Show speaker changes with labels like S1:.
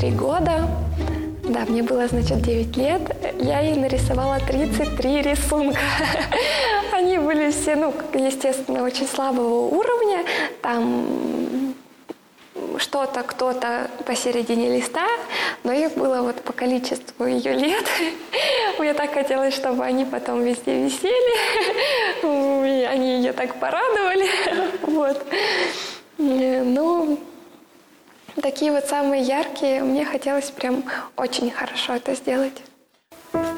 S1: 3 года. Да, мне было, значит, 9 лет. Я ей нарисовала 33 рисунка. Они были все, естественно, очень слабого уровня. Там что-то, кто-то посередине листа, но их было вот по количеству ее лет. Мне так хотелось, чтобы они потом везде висели. И они ее так порадовали. Вот. Такие вот самые яркие. Мне хотелось прям очень хорошо это сделать.